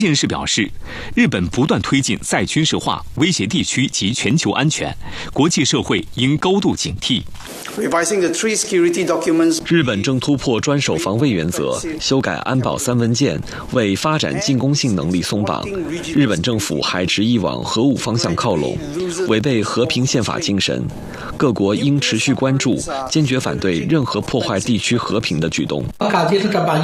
人士表示，日本不断推进再军事化，威胁地区及全球安全，国际社会应高度警惕。 日本正突破专守防卫原则，修改安保3文件，为发展进攻性能力松绑。日本政府还执意往核武方向靠拢，违背和平宪法精神。各国应持续关注，坚决反对任何破坏地区和平的举动。